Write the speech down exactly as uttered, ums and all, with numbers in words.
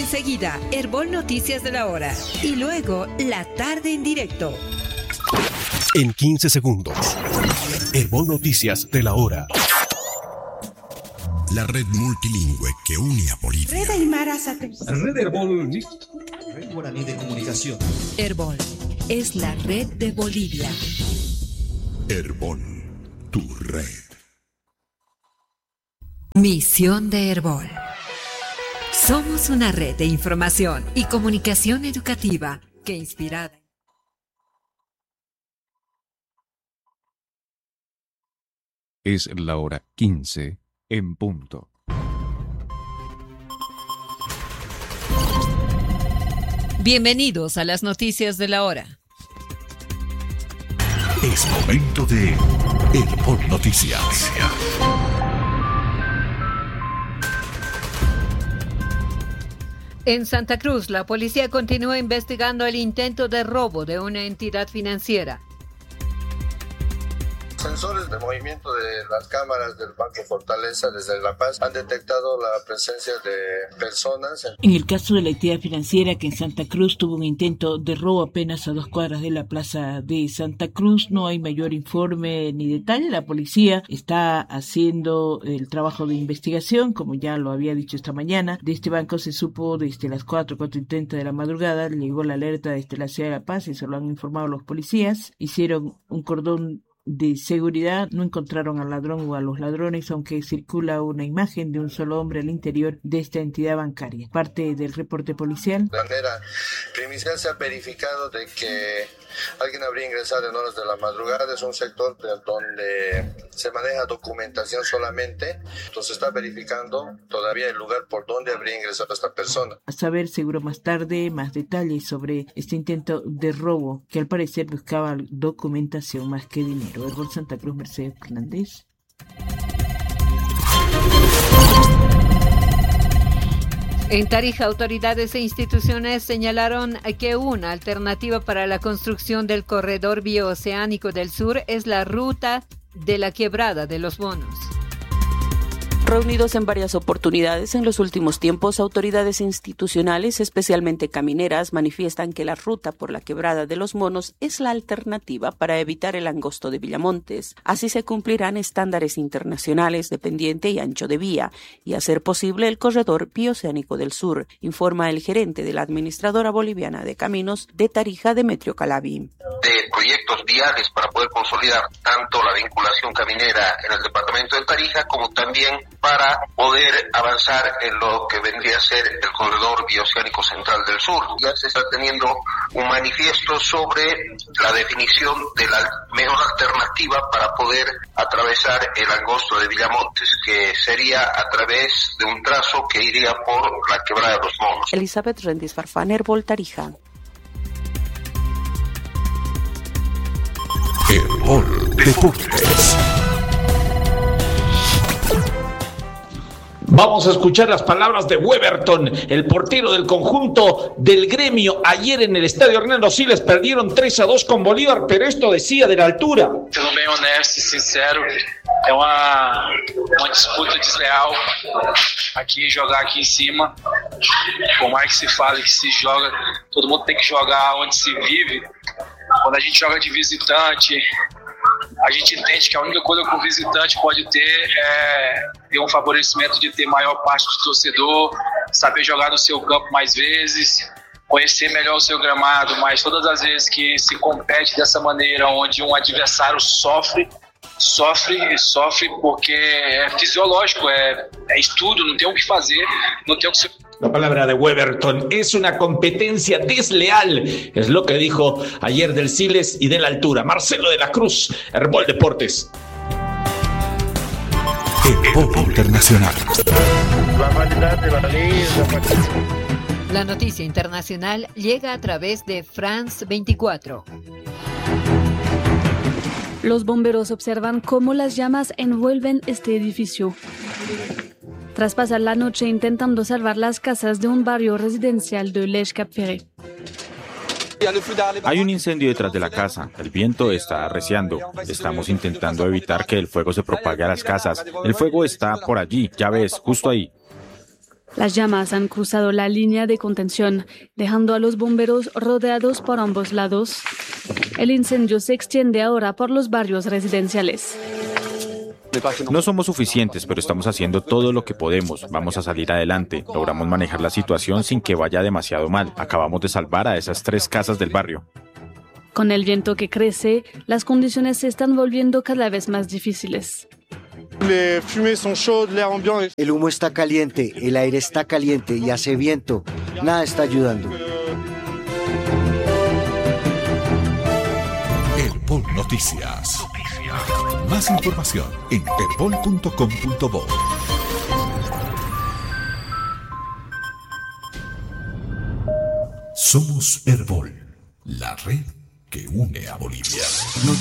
Enseguida, Herbol Noticias de la Hora. Y luego, La Tarde en Directo. En quince segundos, Herbol Noticias de la Hora. La red multilingüe que une a Bolivia. Red Aymara Sate. Red Herbol. Red Guaraní de Comunicación. Herbol es la red de Bolivia. Herbol, tu red. Misión de Herbol. Somos una red de información y comunicación educativa que inspirada. Es la hora quince en punto. Bienvenidos a las noticias de la hora. Es momento de Herbol Noticias. En Santa Cruz, la policía continúa investigando el intento de robo de una entidad financiera. Sensores de movimiento de las cámaras del Banco Fortaleza desde La Paz han detectado la presencia de personas. En el caso de la entidad financiera que en Santa Cruz tuvo un intento de robo apenas a dos cuadras de la plaza de Santa Cruz, no hay mayor informe ni detalle. La policía está haciendo el trabajo de investigación, como ya lo había dicho esta mañana. De este banco se supo desde las cuatro, cuatro y treinta de la madrugada, llegó la alerta desde la ciudad de La Paz y se lo han informado los policías. Hicieron un cordón de seguridad, no encontraron al ladrón o a los ladrones, aunque circula una imagen de un solo hombre al interior de esta entidad bancaria. Parte del reporte policial. De manera primicial se ha verificado de que alguien habría ingresado en horas de la madrugada. Es un sector donde se maneja documentación solamente, entonces está verificando todavía el lugar por donde habría ingresado esta persona. A saber seguro más tarde más detalles sobre este intento de robo que al parecer buscaba documentación más que dinero. Herbol Santa Cruz, Mercedes Fernández. En Tarija, autoridades e instituciones señalaron que una alternativa para la construcción del corredor bioceánico del sur es la ruta de la Quebrada de los Monos. Reunidos en varias oportunidades en los últimos tiempos, autoridades institucionales, especialmente camineras, manifiestan que la ruta por la Quebrada de los Monos es la alternativa para evitar el angosto de Villamontes. Así se cumplirán estándares internacionales de pendiente y ancho de vía y hacer posible el corredor bioceánico del sur, informa el gerente de la Administradora Boliviana de Caminos de Tarija, Demetrio Calabi. De proyectos viales para poder consolidar tanto la vinculación caminera en el departamento de Tarija como también para poder avanzar en lo que vendría a ser el corredor bioceánico central del sur. Ya se está teniendo un manifiesto sobre la definición de la mejor alternativa para poder atravesar el angosto de Villamontes, que sería a través de un trazo que iría por la Quebrada de los Monos. Elizabeth Rendis Farfán, Herbol Tarija. Herbol Deportes. Vamos a escuchar las palabras de Weberton, el portero del conjunto del Gremio. Ayer en el estadio Hernando Siles perdieron tres a dos con Bolívar, pero esto decía de la altura. Sendo bem honesto e sincero, é uma, uma disputa desleal aqui, jogar aqui em cima. Por mais que se fale que se joga, todo mundo tem que jogar onde se vive. Quando a gente joga de visitante, a gente entende que a única coisa que o visitante pode ter é ter um favorecimento de ter maior parte do torcedor, saber jogar no seu campo mais vezes, conhecer melhor o seu gramado, mas todas as vezes que se compete dessa maneira, onde um adversário sofre, sofre e sofre porque é fisiológico, é, é estudo, não tem o que fazer, não tem o que se... La palabra de Weberton, es una competencia desleal, es lo que dijo ayer del Siles y de la altura. Marcelo de la Cruz, Herbol Deportes. Herbol Internacional. La validad de la ley. La noticia internacional llega a través de France veinticuatro. Los bomberos observan cómo las llamas envuelven este edificio. Tras pasar la noche intentando salvar las casas de un barrio residencial de Les Cap-Ferré. Hay un incendio detrás de la casa. El viento está arreciando. Estamos intentando evitar que el fuego se propague a las casas. El fuego está por allí, ya ves, justo ahí. Las llamas han cruzado la línea de contención, dejando a los bomberos rodeados por ambos lados. El incendio se extiende ahora por los barrios residenciales. No somos suficientes, pero estamos haciendo todo lo que podemos. Vamos a salir adelante. Logramos manejar la situación sin que vaya demasiado mal. Acabamos de salvar a esas tres casas del barrio. Con el viento que crece, las condiciones se están volviendo cada vez más difíciles. El humo está caliente, el aire está caliente y hace viento. Nada está ayudando. Herbol Noticias. Más información en herbol punto com punto bo. Somos Herbol, la red que une a Bolivia.